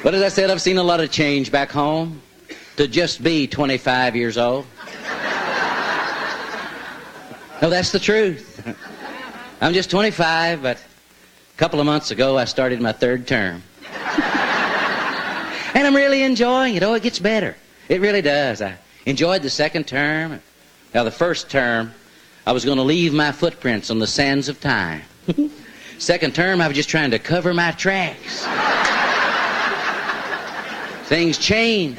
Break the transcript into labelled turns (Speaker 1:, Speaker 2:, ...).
Speaker 1: But as I said, I've seen a lot of change back home to just be 25 years old. No, that's the truth. I'm just 25, but a couple of months ago I started my third term. And I'm really enjoying it. Oh, it gets better. It really does. I enjoyed the second term. Now, the first term, I was going to leave my footprints on the sands of time. Second term, I was just trying to cover my tracks. Things change.